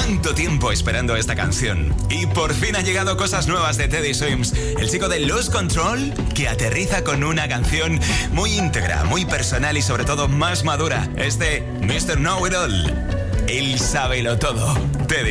tanto tiempo esperando esta canción. Y por fin han llegado cosas nuevas de Teddy Swims, el chico de Lost Control, que aterriza con una canción muy íntegra, muy personal y sobre todo más madura. Mr. Know It All. Él sabe lo todo. Teddy